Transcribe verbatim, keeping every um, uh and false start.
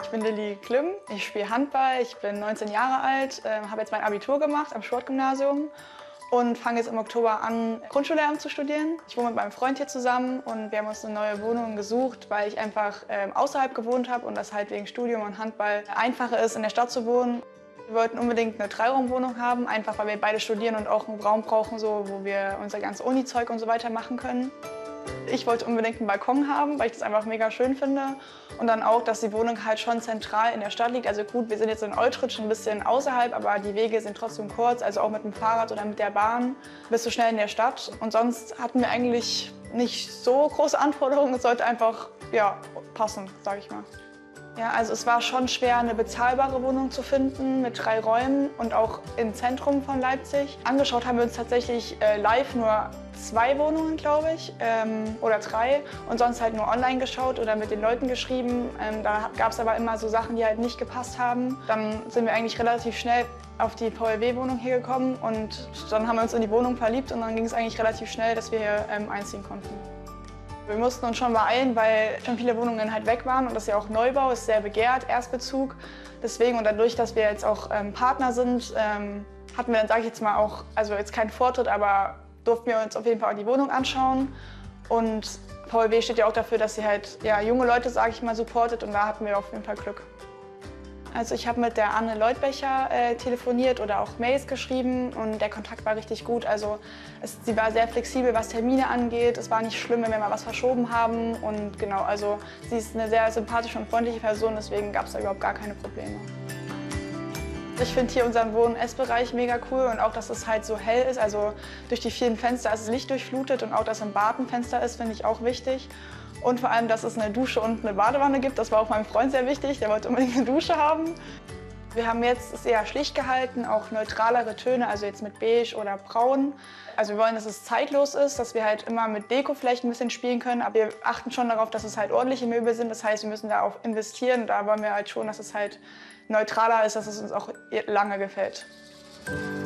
Ich bin Lilly Klimm, ich spiele Handball, ich bin neunzehn Jahre alt, äh, habe jetzt mein Abitur gemacht am Sportgymnasium und fange jetzt im Oktober an, Grundschullehramt zu studieren. Ich wohne mit meinem Freund hier zusammen und wir haben uns eine neue Wohnung gesucht, weil ich einfach äh, außerhalb gewohnt habe und das halt wegen Studium und Handball einfacher ist, in der Stadt zu wohnen. Wir wollten unbedingt eine Dreiraumwohnung haben, einfach weil wir beide studieren und auch einen Raum brauchen, so, wo wir unser ganzes Uni-Zeug und so weiter machen können. Ich wollte unbedingt einen Balkon haben, weil ich das einfach mega schön finde. Und dann auch, dass die Wohnung halt schon zentral in der Stadt liegt. Also gut, wir sind jetzt in Oltritsch ein bisschen außerhalb, aber die Wege sind trotzdem kurz. Also auch mit dem Fahrrad oder mit der Bahn bist du schnell in der Stadt. Und sonst hatten wir eigentlich nicht so große Anforderungen. Es sollte einfach ja, passen, sage ich mal. Ja, also es war schon schwer, eine bezahlbare Wohnung zu finden mit drei Räumen und auch im Zentrum von Leipzig. Angeschaut haben wir uns tatsächlich äh, live nur zwei Wohnungen, glaube ich, ähm, oder drei und sonst halt nur online geschaut oder mit den Leuten geschrieben. Ähm, da gab es aber immer so Sachen, die halt nicht gepasst haben. Dann sind wir eigentlich relativ schnell auf die V L W-Wohnung hier gekommen und dann haben wir uns in die Wohnung verliebt und dann ging es eigentlich relativ schnell, dass wir hier ähm, einziehen konnten. Wir mussten uns schon beeilen, weil schon viele Wohnungen halt weg waren und das ist ja auch Neubau, ist sehr begehrt, Erstbezug. Deswegen und dadurch, dass wir jetzt auch ähm, Partner sind, ähm, hatten wir dann, sage ich jetzt mal, auch, also jetzt keinen Vortritt, aber durften wir uns auf jeden Fall auch die Wohnung anschauen. Und V L W steht ja auch dafür, dass sie halt ja, junge Leute, sage ich mal, supportet und da hatten wir auf jeden Fall Glück. Also ich habe mit der Anne Leutbecher äh, telefoniert oder auch Mails geschrieben und der Kontakt war richtig gut. Also es, sie war sehr flexibel, was Termine angeht. Es war nicht schlimm, wenn wir mal was verschoben haben. Und genau, also sie ist eine sehr sympathische und freundliche Person, deswegen gab es da überhaupt gar keine Probleme. Ich finde hier unseren Wohn- und Essbereich mega cool und auch, dass es halt so hell ist. Also durch die vielen Fenster ist es lichtdurchflutet und auch, dass im Bad ein Fenster ist, finde ich auch wichtig. Und vor allem, dass es eine Dusche und eine Badewanne gibt. Das war auch meinem Freund sehr wichtig, der wollte unbedingt eine Dusche haben. Wir haben jetzt es eher schlicht gehalten, auch neutralere Töne, also jetzt mit beige oder braun. Also wir wollen, dass es zeitlos ist, dass wir halt immer mit Deko vielleicht ein bisschen spielen können. Aber wir achten schon darauf, dass es halt ordentliche Möbel sind. Das heißt, wir müssen da auch investieren. Da wollen wir halt schon, dass es halt neutraler ist, dass es uns auch lange gefällt.